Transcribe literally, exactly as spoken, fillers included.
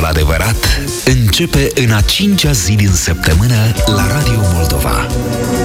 Adevărul adevărat începe în a cincea zi din săptămână la Radio Moldova.